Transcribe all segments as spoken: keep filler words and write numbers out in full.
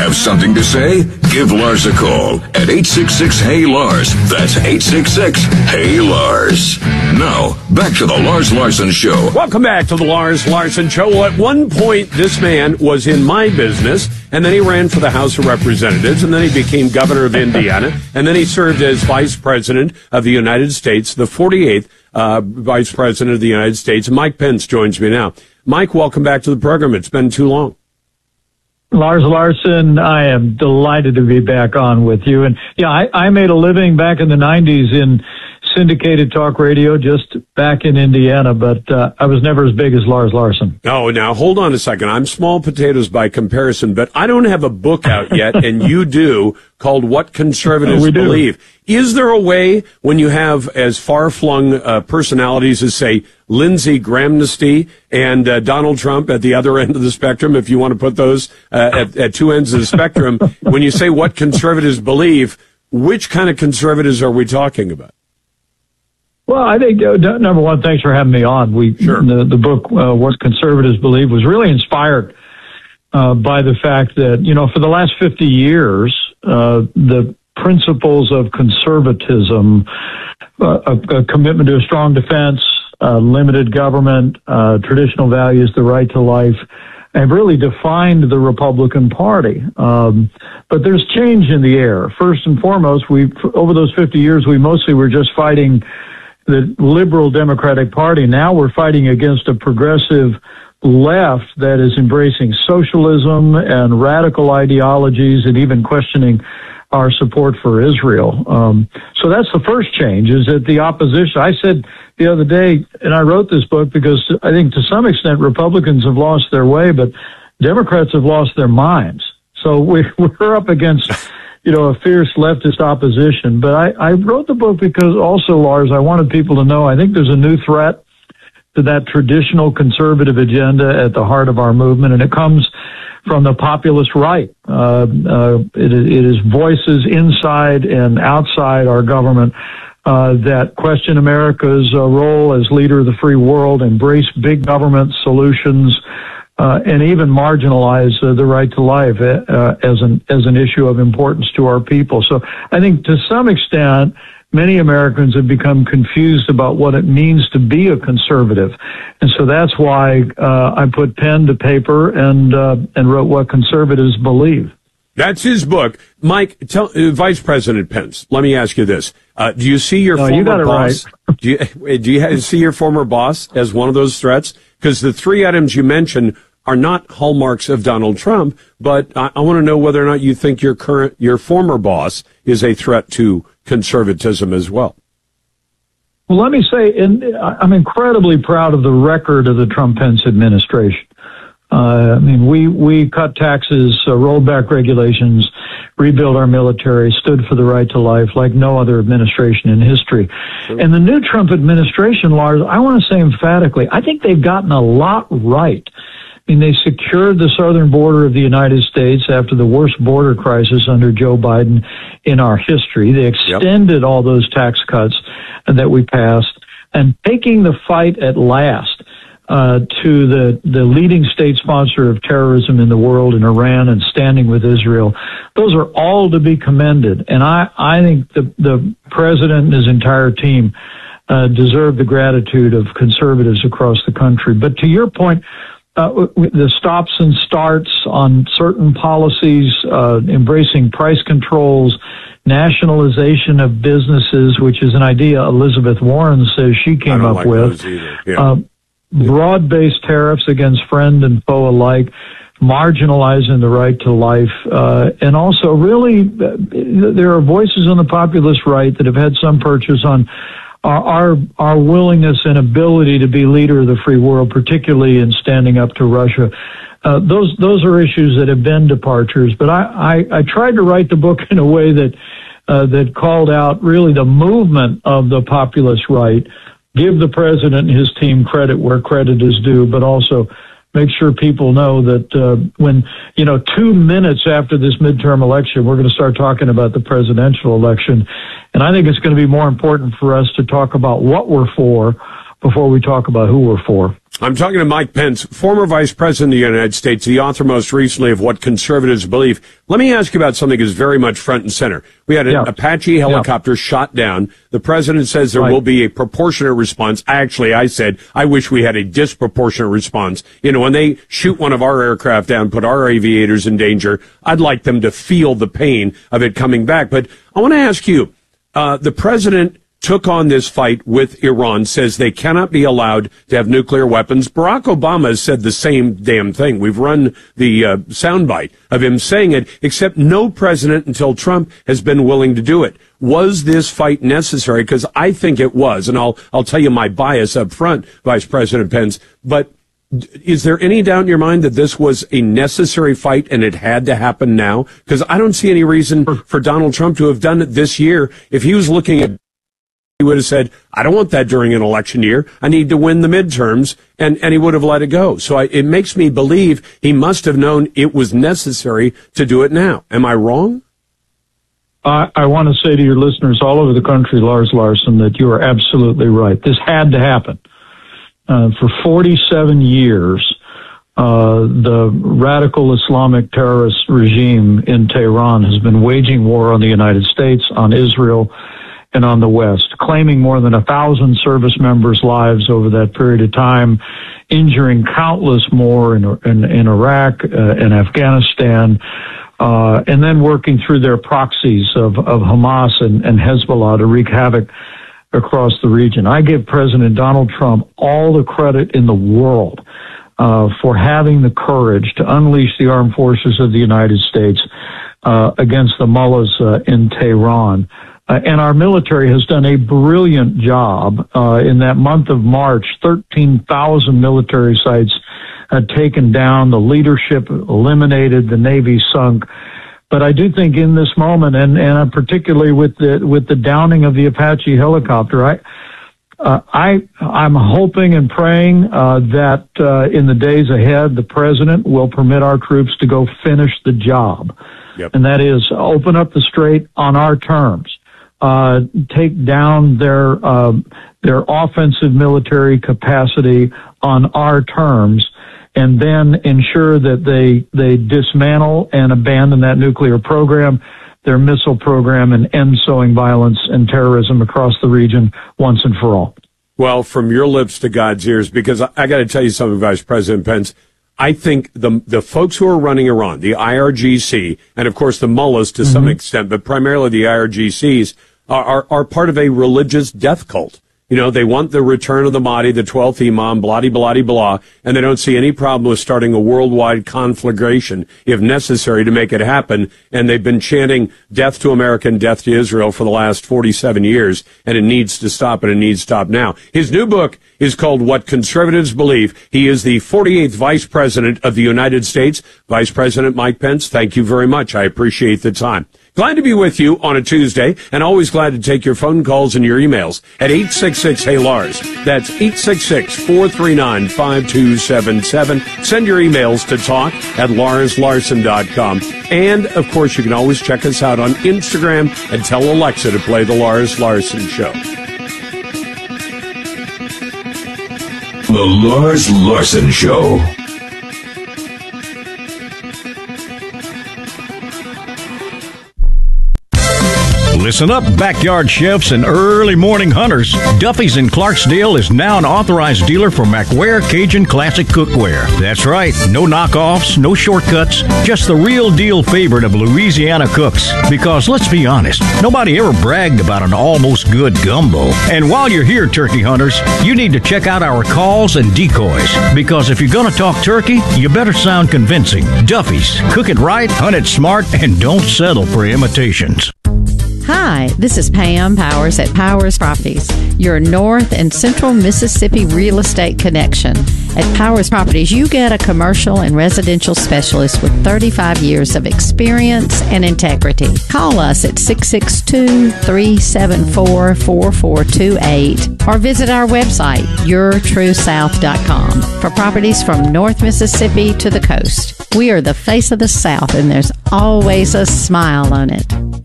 Have something to say? Give Lars a call at eight six six, H E Y, Lars. That's eight six six, H E Y, Lars. Now, back to the Lars Larson Show. Welcome back to the Lars Larson Show. Well, at one point, this man was in my business, and then he ran for the House of Representatives, and then he became governor of Indiana, and then he served as vice president of the United States, the forty-eighth uh, vice president of the United States. Mike Pence joins me now. Mike, welcome back to the program. It's been too long. Lars Larson, I am delighted to be back on with you. And yeah, I, I made a living back in the nineties in syndicated talk radio just back in Indiana, but uh, I was never as big as Lars Larson. Oh, now hold on a second. I'm small potatoes by comparison, but I don't have a book out yet, and you do, called What Conservatives Believe. Is there a way when you have as far-flung uh, personalities as, say, Lindsey Grahamnesty and uh, Donald Trump at the other end of the spectrum, if you want to put those uh, at, at two ends of the spectrum, when you say what conservatives believe, which kind of conservatives are we talking about? Well, I think, uh, number one, thanks for having me on. We sure. the, the book, uh, What Conservatives Believe, was really inspired uh, by the fact that, you know, for the last fifty years, uh, the principles of conservatism, uh, a, a commitment to a strong defense, uh, limited government, uh, traditional values, the right to life, have really defined the Republican Party. Um, but there's change in the air. First and foremost, we over those fifty years, we mostly were just fighting the liberal Democratic Party. Now we're fighting against a progressive left that is embracing socialism and radical ideologies and even questioning our support for Israel. Um, so that's the first change, is that the opposition, I said the other day, and I wrote this book because I think to some extent Republicans have lost their way, but Democrats have lost their minds. So we're, we're up against, you know, a fierce leftist opposition. But I, I wrote the book because also, Lars, I wanted people to know I think there's a new threat to that traditional conservative agenda at the heart of our movement, and it comes from the populist right. Uh, uh, it, it is voices inside and outside our government uh, that question America's uh, role as leader of the free world, embrace big government solutions, uh, and even marginalize uh, the right to life uh, as an as an issue of importance to our people. So I think to some extent, many Americans have become confused about what it means to be a conservative. And so that's why uh, I put pen to paper and uh, and wrote What Conservatives Believe. That's his book. Mike, tell, uh, Vice President Pence, let me ask you this. Uh, do you see your no, former you got it boss? Right. do you, do you have, see your former boss as one of those threats? Because the three items you mentioned are not hallmarks of Donald Trump, but I, I want to know whether or not you think your current, your former boss is a threat to conservatism as well. Well, let me say, in, I'm incredibly proud of the record of the Trump-Pence administration. Uh, I mean, we, we cut taxes, uh, rolled back regulations, rebuilt our military, stood for the right to life like no other administration in history. Sure. And the new Trump administration, Lars, I want to say emphatically, I think they've gotten a lot right. I mean, they secured the southern border of the United States after the worst border crisis under Joe Biden in our history. They extended yep. all those tax cuts that we passed, and taking the fight at last uh, to the, the leading state sponsor of terrorism in the world, in Iran, and standing with Israel. Those are all to be commended. And I, I think the, the president and his entire team uh, deserve the gratitude of conservatives across the country. But to your point, Uh, the stops and starts on certain policies, uh, embracing price controls, nationalization of businesses, which is an idea Elizabeth Warren says she came up like with, yeah. uh, broad-based tariffs against friend and foe alike, marginalizing the right to life, uh, and also really uh, there are voices on the populist right that have had some purchase on Our, our willingness and ability to be leader of the free world, particularly in standing up to Russia. Uh, those, those are issues that have been departures, but I, I, I tried to write the book in a way that, uh, that called out really the movement of the populist right, give the president and his team credit where credit is due, but also make sure people know that uh, when, you know, two minutes after this midterm election, we're going to start talking about the presidential election. And I think it's going to be more important for us to talk about what we're for before we talk about who we're for. I'm talking to Mike Pence, former Vice President of the United States, the author most recently of What Conservatives Believe. Let me ask you about something that's very much front and center. We had an yeah. Apache helicopter yeah. shot down. The president says there right. will be a proportionate response. Actually, I said, I wish we had a disproportionate response. You know, when they shoot one of our aircraft down, put our aviators in danger, I'd like them to feel the pain of it coming back. But I want to ask you, uh, the president took on this fight with Iran, says they cannot be allowed to have nuclear weapons. Barack Obama has said the same damn thing. We've run the uh, soundbite of him saying it, except no president until Trump has been willing to do it. Was this fight necessary? Because I think it was, and I'll I'll tell you my bias up front, Vice President Pence, but is there any doubt in your mind that this was a necessary fight and it had to happen now? Because I don't see any reason for Donald Trump to have done it this year. If he was looking at, he would have said, I don't want that during an election year. I need to win the midterms, and, and he would have let it go. So I, it makes me believe he must have known it was necessary to do it now. Am I wrong? I, I want to say to your listeners all over the country, Lars Larson, that you are absolutely right. This had to happen. Uh, for forty-seven years, uh, the radical Islamic terrorist regime in Tehran has been waging war on the United States, on Israel, and on the West, claiming more than a thousand service members' lives over that period of time, injuring countless more in, in, in Iraq uh, and Afghanistan, uh, and then working through their proxies of, of Hamas and, and Hezbollah to wreak havoc across the region. I give President Donald Trump all the credit in the world uh, for having the courage to unleash the armed forces of the United States uh, against the mullahs uh, in Tehran. Uh, and our military has done a brilliant job. Uh, in that month of March, thirteen thousand military sites had taken down, the leadership eliminated, the Navy sunk. But I do think in this moment, and, and particularly with the with the downing of the Apache helicopter, I uh, I I'm hoping and praying uh, that uh, in the days ahead, the president will permit our troops to go finish the job, yep. and that is open up the strait on our terms. Uh, take down their uh, their offensive military capacity on our terms, and then ensure that they they dismantle and abandon that nuclear program, their missile program, and end sowing violence and terrorism across the region once and for all. Well, from your lips to God's ears, because I, I got to tell you something, Vice President Pence. I think the the folks who are running Iran, the I R G C, and of course the mullahs to mm-hmm. some extent, but primarily the I R G Cs, are, are, are part of a religious death cult. You know, they want the return of the Mahdi, the twelfth Imam, blah-de-blah-de-blah, and they don't see any problem with starting a worldwide conflagration, if necessary, to make it happen. And they've been chanting death to America and death to Israel for the last forty-seven years, and it needs to stop, and it needs to stop now. His new book is called What Conservatives Believe. He is the forty-eighth Vice President of the United States. Vice President Mike Pence, thank you very much. I appreciate the time. Glad to be with you on a Tuesday, and always glad to take your phone calls and your emails at eight six six, hey Lars. That's eight six six, four three nine, five two seven seven. Send your emails to talk at lars larson dot com. And, of course, you can always check us out on Instagram and tell Alexa to play The Lars Larson Show. The Lars Larson Show. Listen up, backyard chefs and early morning hunters. Duffy's in Clarksdale is now an authorized dealer for McWare Cajun Classic Cookware. That's right, no knockoffs, no shortcuts, just the real deal favorite of Louisiana cooks. Because let's be honest, nobody ever bragged about an almost good gumbo. And while you're here, turkey hunters, you need to check out our calls and decoys. Because if you're going to talk turkey, you better sound convincing. Duffy's, cook it right, hunt it smart, and don't settle for imitations. Hi, this is Pam Powers at Powers Properties, your North and Central Mississippi real estate connection. At Powers Properties, you get a commercial and residential specialist with thirty-five years of experience and integrity. Call us at six six two, three seven four, four four two eight or visit our website, your true south dot com, for properties from North Mississippi to the coast. We are the face of the South, and there's always a smile on it.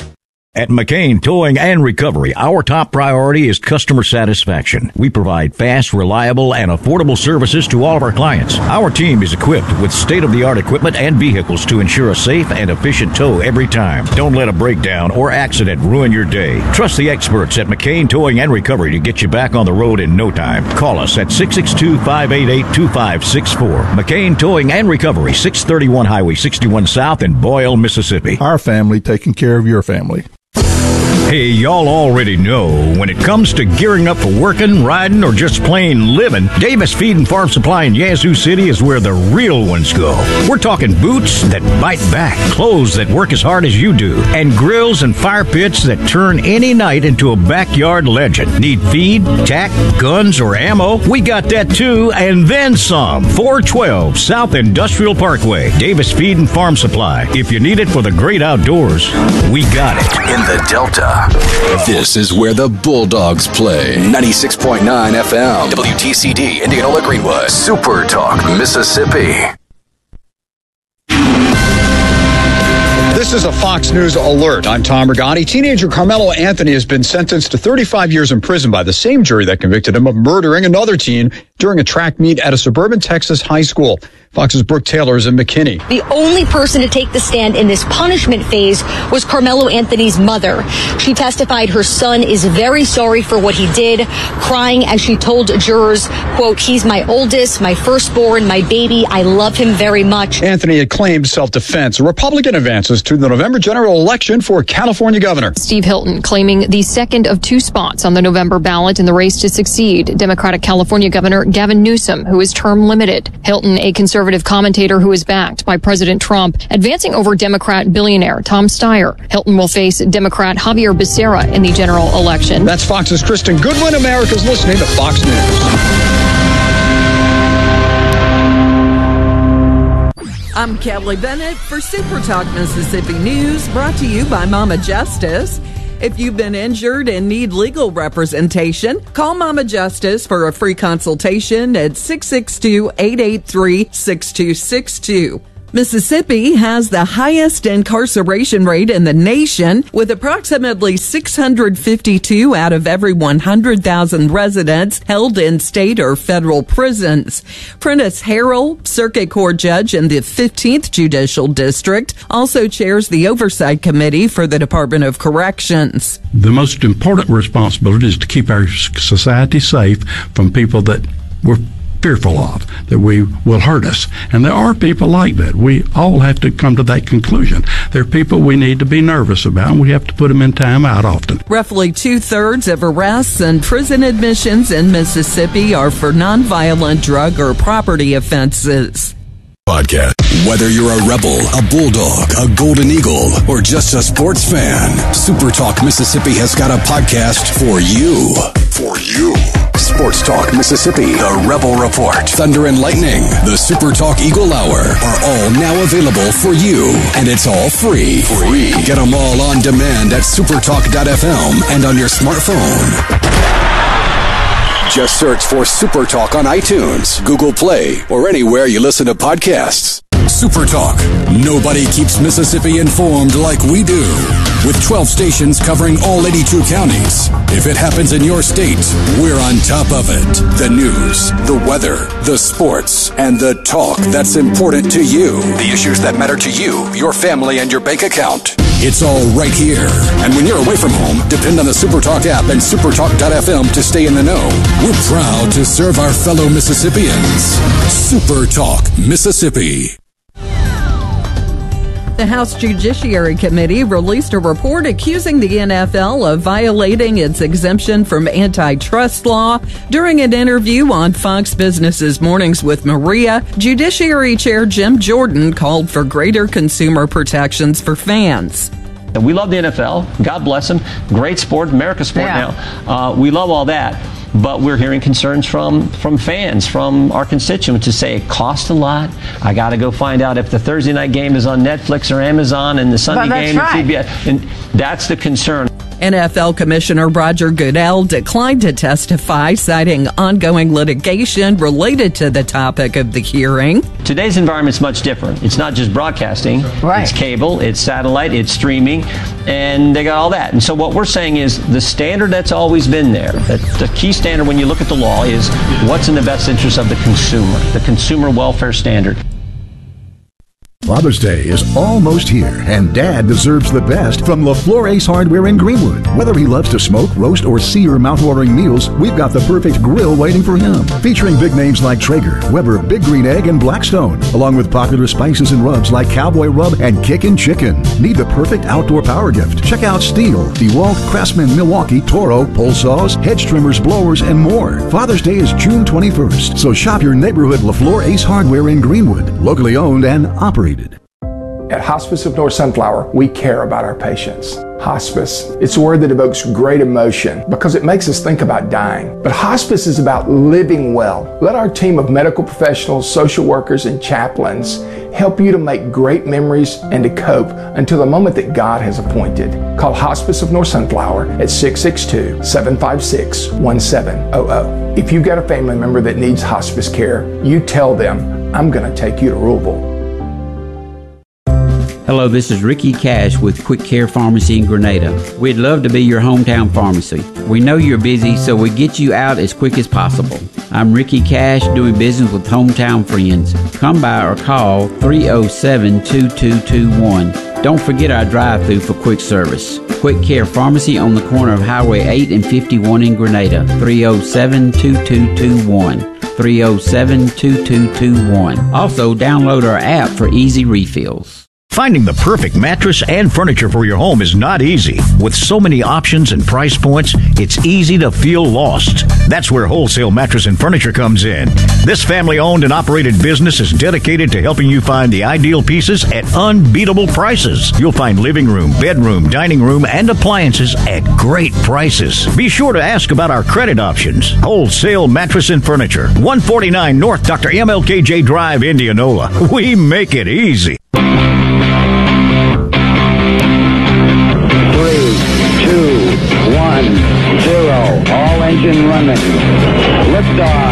At McCain Towing and Recovery, our top priority is customer satisfaction. We provide fast, reliable, and affordable services to all of our clients. Our team is equipped with state-of-the-art equipment and vehicles to ensure a safe and efficient tow every time. Don't let a breakdown or accident ruin your day. Trust the experts at McCain Towing and Recovery to get you back on the road in no time. Call us at six six two, five eight eight, two five six four. McCain Towing and Recovery, six thirty-one Highway sixty-one South in Boyle, Mississippi. Our family taking care of your family. Hey, y'all already know when it comes to gearing up for working, riding, or just plain living, Davis Feed and Farm Supply in Yazoo City is where the real ones go. We're talking boots that bite back, clothes that work as hard as you do, and grills and fire pits that turn any night into a backyard legend. Need feed, tack, guns, or ammo? We got that too, and then some. four twelve South Industrial Parkway, Davis Feed and Farm Supply. If you need it for the great outdoors, we got it. In the Delta, this is where the Bulldogs play. ninety-six point nine F M, W T C D, Indianola Greenwood, Super Talk, Mississippi. This is a Fox News alert. I'm Tom Rigotti. Teenager Carmelo Anthony has been sentenced to thirty-five years in prison by the same jury that convicted him of murdering another teen during a track meet at a suburban Texas high school. Fox's Brooke Taylor is in McKinney. The only person to take the stand in this punishment phase was Carmelo Anthony's mother. She testified her son is very sorry for what he did, crying as she told jurors, quote, "He's my oldest, my firstborn, my baby. I love him very much." Anthony had claimed self-defense. A Republican advances to the November general election for California governor. Steve Hilton claiming the second of two spots on the November ballot in the race to succeed Democratic California Governor Gavin Newsom, who is term limited. Hilton, a conservative commentator who is backed by President Trump, advancing over Democrat billionaire Tom Steyer. Hilton will face Democrat Javier Becerra in the general election. That's Fox's Kristen Goodwin. America's listening to Fox News. I'm Kelly Bennett for Super Talk Mississippi News, brought to you by Mama Justice. If you've been injured and need legal representation, call Mama Justice for a free consultation at six six two, eight eight three, six two six two. Mississippi has the highest incarceration rate in the nation, with approximately six hundred fifty-two out of every one hundred thousand residents held in state or federal prisons. Prentice Harrell, Circuit Court Judge in the fifteenth Judicial District, also chairs the Oversight Committee for the Department of Corrections. The most important responsibility is to keep our society safe from people that we're fearful of, that we will hurt us. And there are people like that. We all have to come to that conclusion. There are people we need to be nervous about, and we have to put them in time out often. Roughly two-thirds of arrests and prison admissions in Mississippi are for nonviolent drug or property offenses. Podcast. Whether you're a Rebel, a Bulldog, a Golden Eagle, or just a sports fan, Super Talk Mississippi has got a podcast for you. For you. Sports Talk Mississippi, the Rebel Report, Thunder and Lightning, the Super Talk Eagle Hour are all now available for you, and it's all free. Free. Get them all on demand at supertalk dot f m and on your smartphone. Just search for Super Talk on iTunes, Google Play, or anywhere you listen to podcasts. Super Talk. Nobody keeps Mississippi informed like we do. With twelve stations covering all eighty-two counties. If it happens in your state, we're on top of it. The news, the weather, the sports, and the talk that's important to you. The issues that matter to you, your family, and your bank account. It's all right here. And when you're away from home, depend on the Super Talk app and supertalk dot f m to stay in the know. We're proud to serve our fellow Mississippians. Super Talk Mississippi. The House Judiciary Committee released a report accusing the N F L of violating its exemption from antitrust law. During an interview on Fox Business's Mornings with Maria, Judiciary Chair Jim Jordan called for greater consumer protections for fans. And we love the N F L. God bless them. Great sport, America's sport yeah. now. Uh, we love all that. But we're hearing concerns from, from fans, from our constituents to say it costs a lot. I got to go find out if the Thursday night game is on Netflix or Amazon and the Sunday game right. is C B S. And that's the concern. N F L Commissioner Roger Goodell declined to testify, citing ongoing litigation related to the topic of the hearing. Today's environment is much different. It's not just broadcasting. Right. It's cable, it's satellite, it's streaming, and they got all that. And so what we're saying is the standard that's always been there, that the key standard when you look at the law is what's in the best interest of the consumer, the consumer welfare standard. Father's Day is almost here, and Dad deserves the best from LaFleur Ace Hardware in Greenwood. Whether he loves to smoke, roast, or sear mouth-watering meals, we've got the perfect grill waiting for him. Featuring big names like Traeger, Weber, Big Green Egg, and Blackstone, along with popular spices and rubs like Cowboy Rub and Kickin' Chicken. Need the perfect outdoor power gift? Check out Stihl, DeWalt, Craftsman, Milwaukee, Toro, pole saws, hedge trimmers, blowers, and more. Father's Day is June twenty-first, so shop your neighborhood LaFleur Ace Hardware in Greenwood, locally owned and operated. At Hospice of North Sunflower, we care about our patients. Hospice, it's a word that evokes great emotion because it makes us think about dying. But hospice is about living well. Let our team of medical professionals, social workers, and chaplains help you to make great memories and to cope until the moment that God has appointed. Call Hospice of North Sunflower at six six two, seven five six, one seven zero zero. If you've got a family member that needs hospice care, you tell them, I'm going to take you to Louisville. Hello, this is Ricky Cash with Quick Care Pharmacy in Grenada. We'd love to be your hometown pharmacy. We know you're busy, so we get you out as quick as possible. I'm Ricky Cash, doing business with hometown friends. Come by or call three oh seven, two two two one. Don't forget our drive-thru for quick service. Quick Care Pharmacy on the corner of Highway eight and fifty-one in Grenada. three oh seven, two two two one. three oh seven, two two two one. Also, download our app for easy refills. Finding the perfect mattress and furniture for your home is not easy. With so many options and price points, it's easy to feel lost. That's where Wholesale Mattress and Furniture comes in. This family-owned and operated business is dedicated to helping you find the ideal pieces at unbeatable prices. You'll find living room, bedroom, dining room, and appliances at great prices. Be sure to ask about our credit options. Wholesale Mattress and Furniture, one forty-nine North Doctor M L K J Drive, Indianola. We make it easy. One, zero, all engine running. Liftoff.